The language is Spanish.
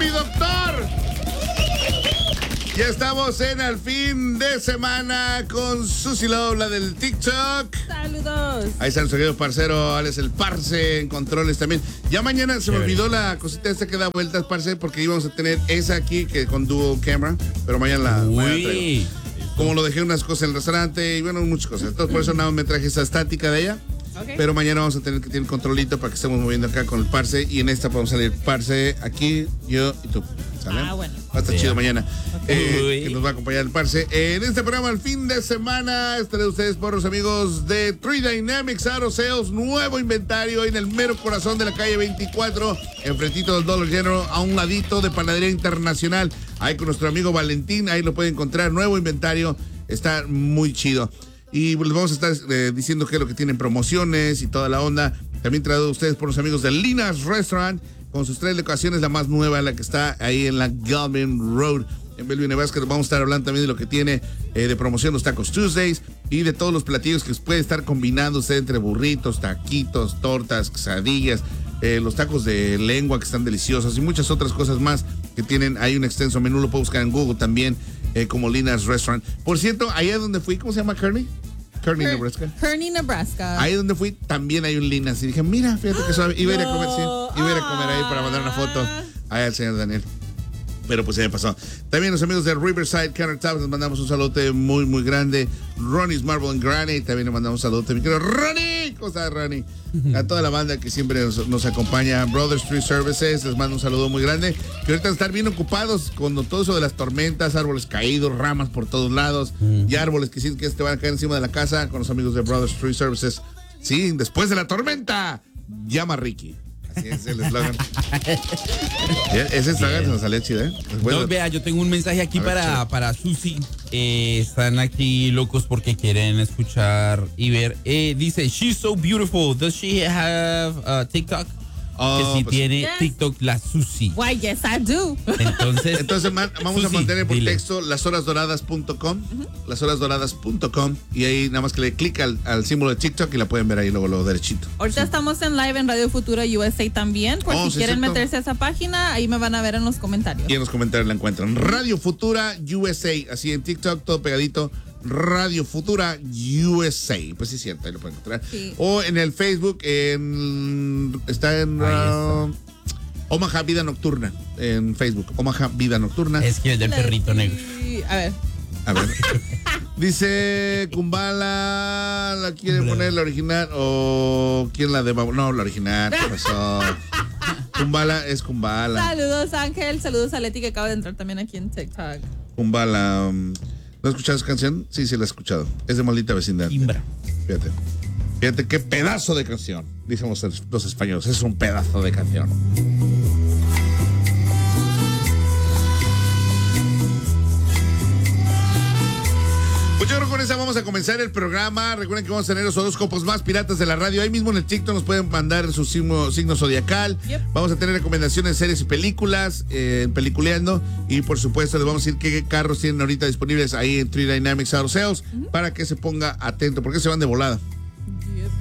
mi doctor. Ya estamos en el fin de semana con Susie Love, la del TikTok. Saludos. Ahí está nuestro querido parcero, Alex el Parce, en controles también. Ya mañana se me olvidó la cosita esta que da vueltas, Parce, porque íbamos a tener esa aquí que con dual camera, pero mañana la traigo. Como lo dejé unas cosas en el restaurante y bueno, muchas cosas. Entonces por eso nada más me traje esa estática de ella. Okay. Pero mañana vamos a tener que tener un controlito para que estemos moviendo acá con el Parce. Y en esta podemos salir Parce aquí, yo y tú. ¿Sale? Bueno. Va a estar chido mañana. Okay. Que nos va a acompañar el Parce. En este programa, el fin de semana, estaré ustedes por los amigos de 3Dynamics Auto Sales. Nuevo inventario en el mero corazón de la calle 24, enfrentito del Dollar General, a un ladito de Panadería Internacional. Ahí con nuestro amigo Valentín, ahí lo pueden encontrar. Nuevo inventario, está muy chido. Y les vamos a estar diciendo qué es lo que tienen promociones y toda la onda. También traído a ustedes por los amigos de Lina's Restaurant, con sus 3 locaciones, la más nueva, la que está ahí en la Galvin Road, en Bellevue, Nebraska. Vamos a estar hablando también de lo que tiene de promoción los Tacos Tuesdays y de todos los platillos que puede estar combinando usted entre burritos, taquitos, tortas, quesadillas, los tacos de lengua que están deliciosos y muchas otras cosas más que tienen. Hay un extenso menú, lo puedo buscar en Google también, como Lina's Restaurant. Por cierto, allá donde fui, ¿cómo se llama? Kearney, Nebraska. Kearney, Nebraska. Ahí donde fui también hay un Lina's. Y dije, mira, fíjate que suave. Iba a ir a comer, sí. Iba a ir a comer ahí para mandar una foto ahí al señor Daniel. Pero pues se me pasó. También los amigos de Riverside Countertops, les mandamos un saludo muy, muy grande. Ronnie's Marble and Granite, también le mandamos un saludo. Mi querido Ronnie, ¿cómo estás, Ronnie? A toda la banda que siempre nos acompaña. Brothers Tree Services, les mando un saludo muy grande. Que ahorita están bien ocupados con todo eso de las tormentas, árboles caídos, ramas por todos lados, y árboles que sí que te van a caer encima de la casa, con los amigos de Brothers Tree Services. Sí, después de la tormenta, llama a Ricky. Así es el eslogan. Ese eslogan se nos salió chido, ¿eh? No, vea, yo tengo un mensaje aquí para Susi. Están aquí locos porque quieren escuchar y ver. Dice, she's so beautiful. Does she have TikTok? Que si pues tiene TikTok, la Susi. Why, yes, I do. Entonces vamos a mantener por texto lashorasdoradas.com, lashorasdoradas.com, y ahí nada más que le clic al símbolo de TikTok y la pueden ver ahí luego derechito. Ahorita estamos en live en Radio Futura USA también, por si quieren meterse a esa página, ahí me van a ver en los comentarios. Y en los comentarios la encuentran. Radio Futura USA, así en TikTok, todo pegadito. Radio Futura USA, pues sí es cierto, ahí lo pueden encontrar. Sí. O en el Facebook, está en Omaha Vida Nocturna, en Facebook, Omaha Vida Nocturna. Es que el del perrito negro. A ver. Dice Kumbala, ¿la quiere poner la original o quién la de? No, la original, ¿qué pasó? Kumbala es Kumbala. Saludos, Ángel, saludos a Leti que acaba de entrar también aquí en TikTok. Kumbala, ¿no has escuchado esa canción? Sí, la he escuchado. Es de Maldita Vecindad. Imbra. Fíjate qué pedazo de canción. Dicen los españoles, es un pedazo de canción. Pues yo creo que con esa vamos a comenzar el programa. Recuerden que vamos a tener los horóscopos más piratas de la radio. Ahí mismo en el TikTok nos pueden mandar su signo zodiacal. Yep. Vamos a tener recomendaciones de series y películas, peliculeando. Y por supuesto les vamos a decir qué carros tienen ahorita disponibles ahí en 3Dynamics Auto Sales, para que se ponga atento, porque se van de volada.